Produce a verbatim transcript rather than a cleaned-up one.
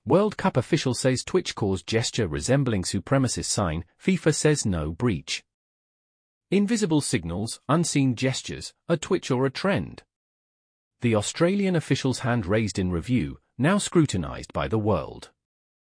World Cup official says Twitch caused gesture resembling supremacist sign, FIFA says no breach. Invisible signals, unseen gestures, a Twitch or a trend? The Australian official's hand raised in review, now scrutinised by the world.